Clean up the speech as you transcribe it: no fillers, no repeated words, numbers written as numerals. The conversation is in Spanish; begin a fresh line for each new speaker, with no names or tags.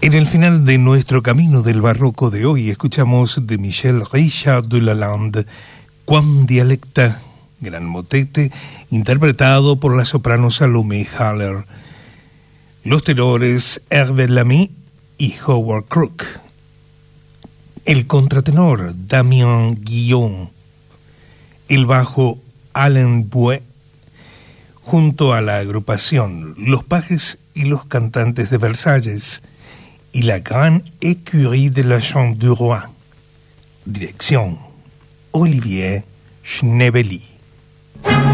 En el final de nuestro camino del barroco de hoy escuchamos de Michel Richard de Lalande, Quam Dialecta, gran motete, interpretado por la soprano Salome Haller. Los tenores Hervé Lamy y Howard Crook. El contratenor Damien Guillon. El bajo Alain Bouet, junto a la agrupación Los Pajes y los Cantantes de Versalles y la Grande Écurie de la Chambre du Roi. Dirección Olivier Schnebeli.